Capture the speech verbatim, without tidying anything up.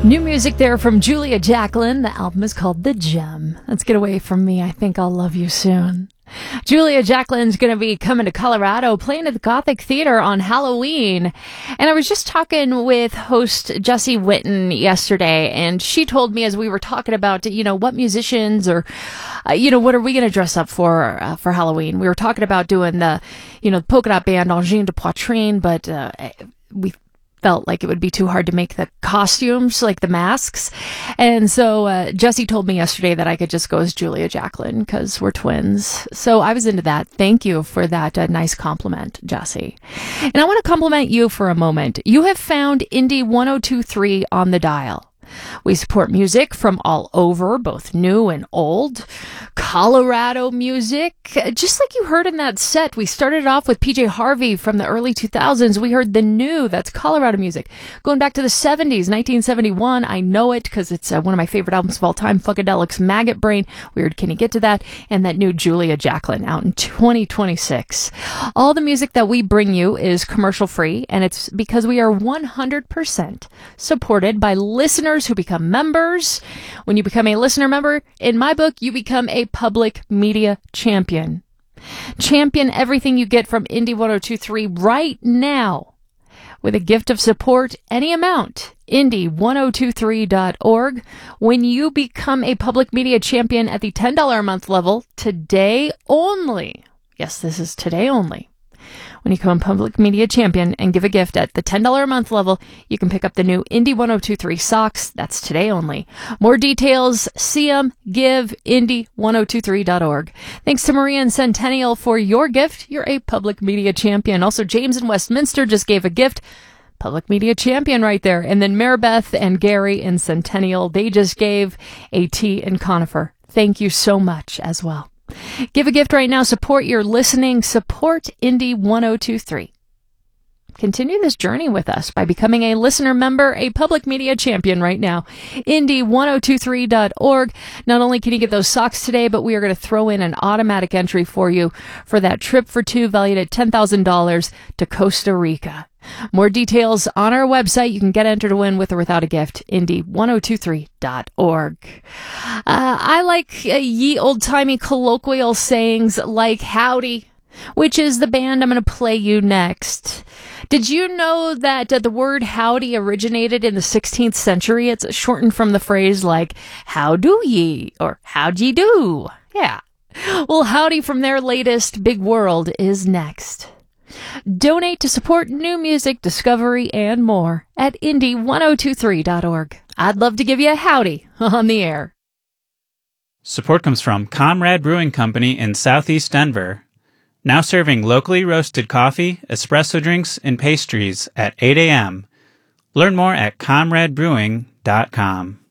New music there from Julia Jacklin. The album is called The Gem. Let's get away from me. I think I'll love you soon. Julia Jacklin's going to be coming to Colorado, playing at the Gothic Theater on Halloween. And I was just talking with host Jessie Witten yesterday, and she told me as we were talking about, you know, what musicians or, uh, you know, what are we going to dress up for uh, for Halloween? We were talking about doing the, you know, the polka dot band Angine de Poitrine, but uh, we felt like it would be too hard to make the costumes, like the masks. And so uh, Jessie told me yesterday that I could just go as Julia Jacklin because we're twins. So I was into that. Thank you for that uh, nice compliment, Jessie. And I want to compliment you for a moment. You have found Indie one oh two point three on the dial. We support music from all over, both new and old. Colorado music, just like you heard in that set. We started off with P J Harvey from the early two thousands. We heard The New, that's Colorado music. Going back to the seventies, nineteen seventy-one, I know it because it's uh, one of my favorite albums of all time, Funkadelics, Maggot Brain. Weird, can you get to that? And that new Julia Jacklin out in twenty twenty-six. All the music that we bring you is commercial free, and it's because we are one hundred percent supported by listeners who become members. When you become a listener member, in my book, you become a public media champion. Champion everything you get from Indie one oh two point three right now with a gift of support, any amount. Indie one oh two three dot org. When you become a public media champion at the ten dollars a month level, today only. Yes, this is today only. When you become a public media champion and give a gift at the ten dollars a month level, you can pick up the new Indie one oh two point three socks. That's today only. More details, see them, give, indie one oh two three dot org. Thanks to Maria and Centennial for your gift. You're a public media champion. Also, James in Westminster just gave a gift. Public media champion right there. And then Maribeth and Gary in Centennial, they just gave a tea and conifer. Thank you so much as well. Give a gift right now. Support your listening. Support Indie one oh two point three. Continue this journey with us by becoming a listener member, a public media champion right now. Indie one oh two three dot org. Not only can you get those socks today, but we are going to throw in an automatic entry for you for that trip for two valued at ten thousand dollars to Costa Rica. More details on our website. You can get entered to win with or without a gift. Indie one oh two three dot org. Uh, I like uh, ye old-timey colloquial sayings like howdy, which is the band I'm going to play you next. Did you know that uh, the word howdy originated in the sixteenth century? It's shortened from the phrase like, how do ye? Or how'd ye do? Yeah. Well, howdy from their latest Big World is next. Donate to support new music, discovery, and more at indie one oh two three dot org. I'd love to give you a howdy on the air. Support comes from Comrade Brewing Company in Southeast Denver, now serving locally roasted coffee, espresso drinks, and pastries at eight a.m. Learn more at comrade brewing dot com.